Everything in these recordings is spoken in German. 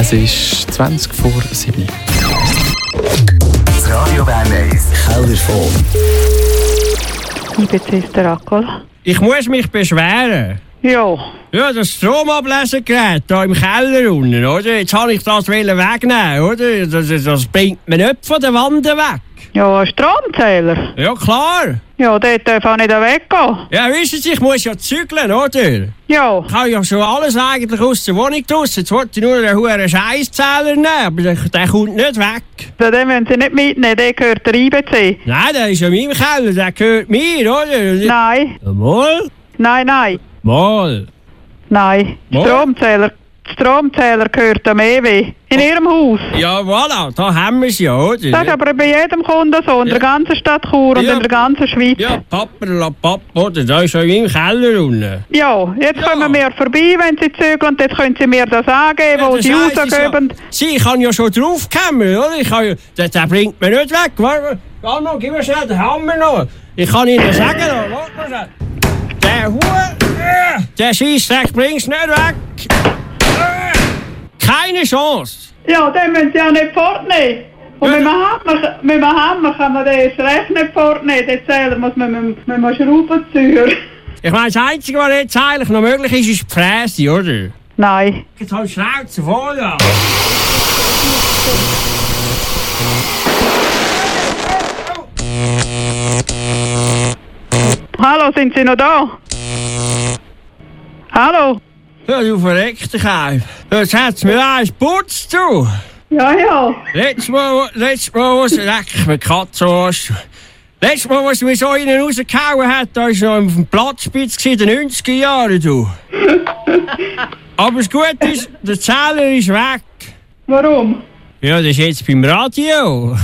Es ist 20 vor 7. Das Radio Bern 1 Kellerfon. IBC Strakol. Ich muss mich beschweren. Ja. Ja, das Stromablesegerät hier im Keller unten, oder? Jetzt wollte ich das wegnehmen, oder? Das bringt mich nicht von der Wand weg. Ja, ein Stromzähler. Ja, klar. Ja, dort darf auch nicht weggehen. Ja, wissen Sie, ich muss ja zügeln, oder? Ja. Ich habe ja schon alles eigentlich aus der Wohnung draus. Jetzt wollte ich nur einen hohen Scheisszähler nehmen, aber der kommt nicht weg. Den wollen Sie nicht mitnehmen, der gehört der IBC. Nein, der ist ja in meinem Keller, der gehört mir, oder? Nein. Mal? Nein, nein. Mal. Nein. Mal? Stromzähler gehört dem EW. In Ihrem Haus. Ja, voilà, da haben wir es ja, oder? Das ist aber bei jedem Kunden so, in der ganzen Stadt Chur und Ja. in der ganzen Schweiz. Ja, Papp, oder? Da ist ja in meinem Keller unten. Ja, jetzt Ja. kommen wir vorbei, wenn Sie zügeln, und jetzt können Sie mir das angeben, wo das Sie heisst, rausgeben. Ich kann ja schon draufkommen, oder? Der bringt mich nicht weg. Warte, noch, gib mir schnell den Hammer noch. Ich kann Ihnen sagen, warte mal schnell. Der Scheissdreck bringt's nicht weg. Keine Chance. Ja, den müssen Sie auch nicht fortnehmen. Und mit dem Hammer kann man den erst recht nicht fortnehmen. Den Zähler muss man mit einem Schraubenzieher. Ich meine, das Einzige, was jetzt eigentlich noch möglich ist die Fräse, oder? Nein. Jetzt habe ich Schnauze voll, ja. Hallo, sind Sie noch da? Hallo? Ja, du verreckte Keim. Jetzt hat's mir eins putzt, du. Ja. Letztes Mal, was leck mir Katze was. Letztes Mal, was mir so einen rausgehauen hat, da war noch auf dem Platzspitz in den 90er Jahren, du. Aber das Gute ist, der Zähler ist weg. Warum? Ja, das ist jetzt beim Radio.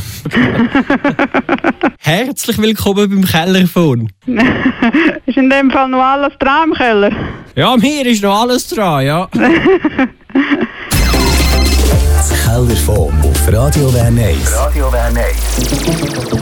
Herzlich willkommen beim Kellerfon. Ist in dem Fall noch alles dran im Keller? Ja, mir ist noch alles dran, ja. Das Kellerfon auf Radio Bern 1. Radio Bern 1.